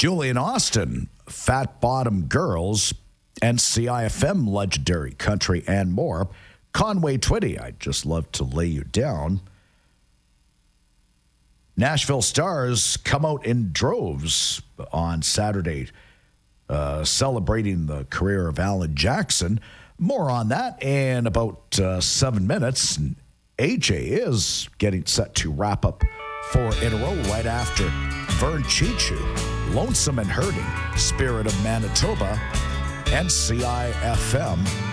Julian Austin, Fat Bottom Girls, and CIFM Legendary Country and more. Conway Twitty, I'd just love to lay you down. Nashville Stars come out in droves on Saturday, celebrating the career of Alan Jackson. More on that in about 7 minutes. And AJ is getting set to wrap up 4 in a row right after Vern Chichu, Lonesome and Hurting, Spirit of Manitoba, and CIFM